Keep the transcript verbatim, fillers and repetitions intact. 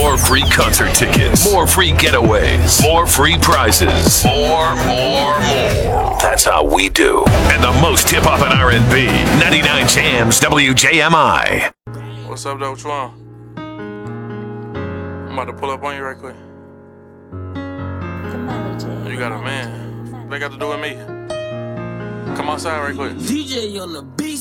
More free concert tickets. More free getaways. More free prizes. More, more, more. That's how we do. And the most hip-hop and R and B. ninety-nine Jams W J M I. What's up, though? What you want? I'm about to pull up on you right quick. You got a man. What they got to do with me? Come outside right quick. D J on the beat.